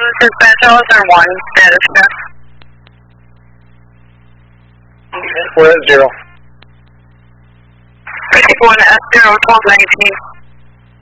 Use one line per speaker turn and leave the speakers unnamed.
dispatch, all is 1, status check.
We're at 0.
51 S0, 1219.